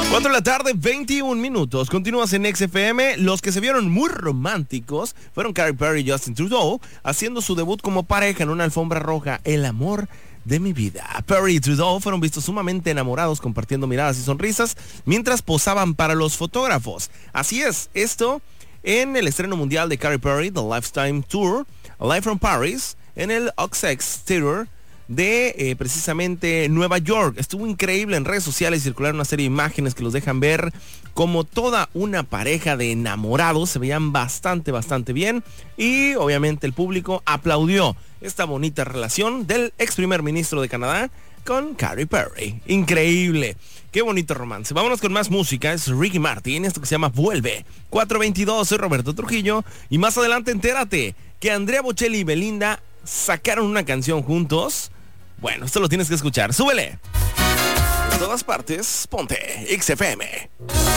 4 de la tarde, 21 minutos. Continúas en XFM. Los que se vieron muy románticos fueron Katy Perry y Justin Trudeau, haciendo su debut como pareja en una alfombra roja. El amor de mi vida. Perry y Trudeau fueron vistos sumamente enamorados, compartiendo miradas y sonrisas mientras posaban para los fotógrafos. Así es, esto en el estreno mundial de Katy Perry, The Lifetime Tour, Live from Paris, en el Oxex Theater de precisamente Nueva York. Estuvo increíble. En redes sociales circularon una serie de imágenes que los dejan ver como toda una pareja de enamorados. Se veían bastante bien, y obviamente el público aplaudió esta bonita relación del ex primer ministro de Canadá con Katy Perry. Increíble. Qué bonito romance. Vámonos con más música. Es Ricky Martin, esto que se llama Vuelve. 4:22, soy Roberto Trujillo, y más adelante entérate que Andrea Bocelli y Belinda sacaron una canción juntos. Bueno, esto lo tienes que escuchar. ¡Súbele! En todas partes, ponte XFM.